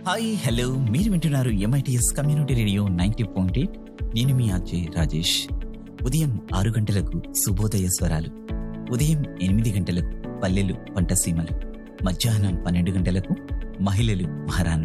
Hi hello మీరు వింటున్నారు MITS community radio 90.8. నేను మీ అజయ్ రాజేష్. ఉదయం 6 గంటలకు శుభోదయ స్వరాలు, ఉదయం 8 గంటలకు పల్లెలు పంటసీమలు, మధ్యాహ్నం 12 గంటలకు మహిళలు మహారాణి.